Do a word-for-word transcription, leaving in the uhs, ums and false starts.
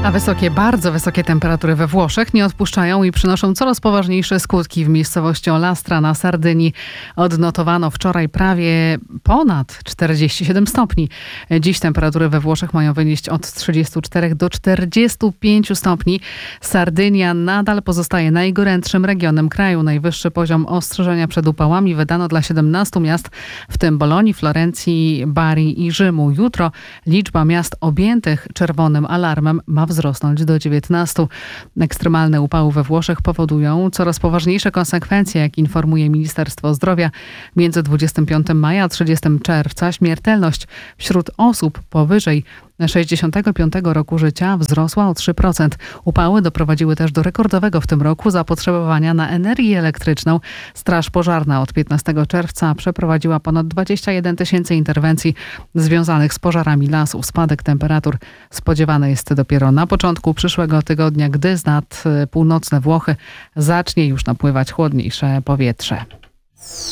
A wysokie, bardzo wysokie temperatury we Włoszech nie odpuszczają i przynoszą coraz poważniejsze skutki. W miejscowości Olastra na Sardynii odnotowano wczoraj prawie ponad czterdzieści siedem stopni. Dziś temperatury we Włoszech mają wynieść od trzydziestu czterech do czterdziestu pięciu stopni. Sardynia nadal pozostaje najgorętszym regionem kraju. Najwyższy poziom ostrzeżenia przed upałami wydano dla siedemnastu miast, w tym Bolonii, Florencji, Bari i Rzymu. Jutro liczba miast objętych czerwonym alarmem ma wzrosnąć do dziewiętnastu. Ekstremalne upały we Włoszech powodują coraz poważniejsze konsekwencje, jak informuje Ministerstwo Zdrowia. Między dwudziestego piątego maja a trzydziestego czerwca śmiertelność wśród osób powyżej sześćdziesiątego piątego roku życia wzrosła o trzy procent. Upały doprowadziły też do rekordowego w tym roku zapotrzebowania na energię elektryczną. Straż Pożarna od piętnastego czerwca przeprowadziła ponad dwadzieścia jeden tysięcy interwencji związanych z pożarami lasów. Spadek temperatur spodziewany jest dopiero na początku przyszłego tygodnia, gdy z nad północne Włochy zacznie już napływać chłodniejsze powietrze.